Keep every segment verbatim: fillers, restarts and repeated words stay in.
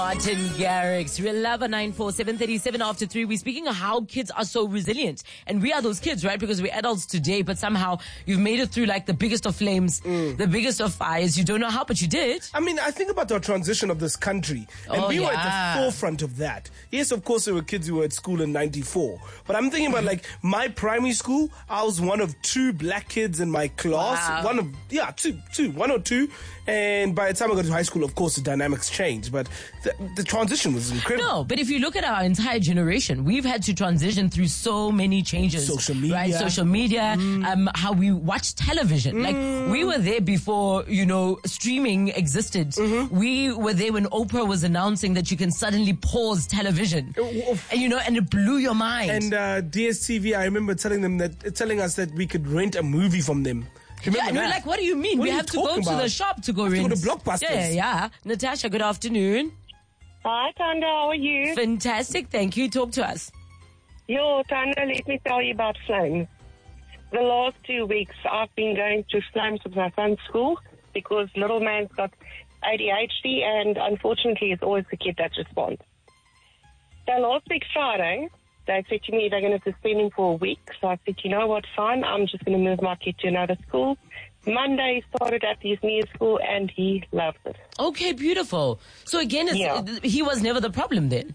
Martin Garrix, Real Lover nine four seven thirty-seven after three. We're speaking of how kids are so resilient. And we are those kids, right? Because we're adults today, but somehow you've made it through like the biggest of flames, mm. the biggest of fires. You don't know how, but you did. I mean, I think about our transition of this country. And oh, we yeah. were at the forefront of that. Yes, of course, there were kids who were at school in ninety-four. But I'm thinking about like my primary school, I was one of two black kids in my class. Wow. One of, yeah, two, two, one or two. And by the time I got to high school, of course, the dynamics changed. But the, the transition was incredible. No, but if you look at our entire generation, we've had to transition through so many changes. Social media. Right? Social media, mm. um, how we watch television. Mm. Like, we were there before, you know, streaming existed. Mm-hmm. We were there when Oprah was announcing that you can suddenly pause television. Uh, and, you know, and it blew your mind. And uh, D S T V, I remember telling them that, telling us that we could rent a movie from them. Yeah, and we're like, what do you mean? What we have to go about? to the shop to go rent. rent. To go to Blockbusters. Yeah, yeah. Natasha, good afternoon. Hi, Tanda. How are you? Fantastic. Thank you. Talk to us. Yo, Tanda, let me tell you about Flames. The last two weeks, I've been going to Flames with my son's school because little man's got A D H D and unfortunately it's always the kid that responds. So last week Friday, they said to me they're going to suspend him for a week. So I said, you know what, fine, I'm just going to move my kid to another school. Monday he started at his new school and he loves it. Okay, beautiful. So again, it's, yeah. he was never the problem then?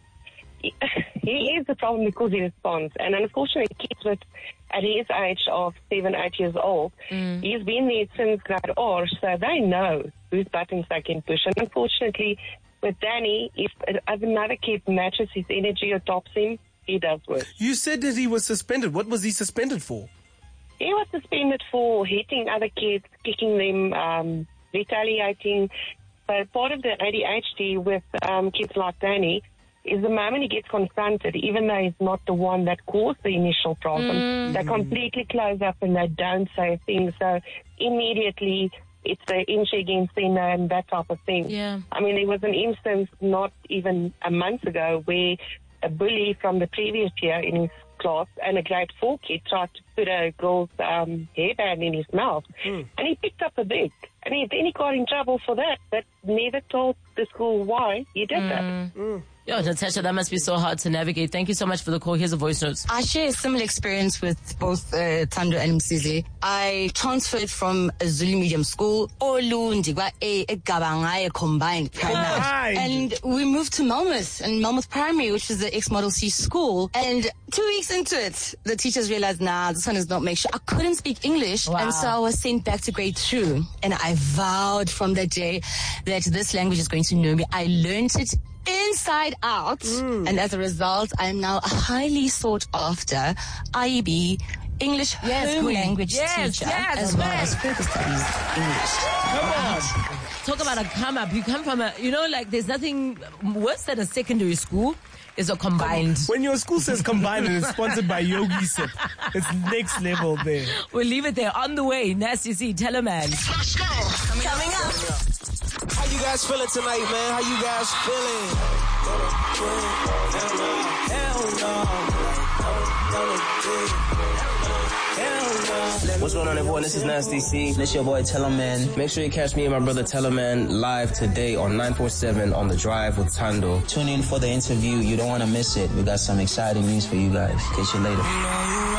He, he is the problem because he responds. And unfortunately, kids with, at his age of seven, eight years old, mm. he's been there since grade R, so they know whose buttons they can push. And unfortunately, with Danny, if another kid matches his energy or tops him, he does worse. You said that he was suspended. What was he suspended for? He was suspended for hitting other kids, kicking them, um, retaliating. So part of the A D H D with um, kids like Danny is the moment he gets confronted, even though he's not the one that caused the initial problem, mm. they completely close up and they don't say a thing. So immediately it's the inch against thinner and that type of thing. Yeah. I mean, there was an instance not even a month ago where a bully from the previous year in his class and a grade four kid tried to put a girl's um, hairband in his mouth. Mm. And he picked up a big. And he, then he got in trouble for that, but never told the school why he did mm. that. Mm. Yo, Natasha, that must be so hard to navigate. Thank you so much for the call. Here's a voice note. I share a similar experience with both uh, Thando and Msizi. I transferred from a Zulu medium school, Olundi, a Gabangai combined primary. And we moved to Melmoth, and Melmoth Primary, which is the ex-Model C school. And two weeks into it, the teachers realized, nah, this one is not make sure. I couldn't speak English, wow. and so I was sent back to grade two. And I vowed from that day that this language is going to know me. I learned it inside out, mm. and as a result, I am now a highly sought after I E B English yes, home language yes, teacher, yes, as well yes. as further studies English. Come on. Talk about a come up. You come from a, you know, like there's nothing worse than a secondary school. Is a combined. When your school says combined and it's sponsored by Yogi Sip, it's next level there. We'll leave it there. On the way, Nasty C, Teleman. Let's go. Coming, Coming up. up. How you guys feeling tonight, man? How you guys feeling? Hell no. What's going on, everyone? This is Nasty C. This your boy Teleman. Make sure you catch me and my brother Teleman live today on nine four seven on The Drive with Thando. Tune in for the interview. You don't want to miss it. We got some exciting news for you guys. Catch you later.